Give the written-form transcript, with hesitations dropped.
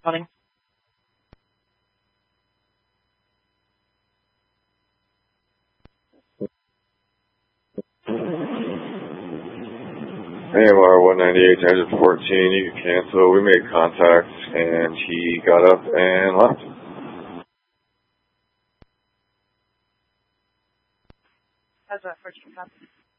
Morning. AMR 198, exit 14, you can cancel. We made contact, and he got up and left. How's that 14 copy?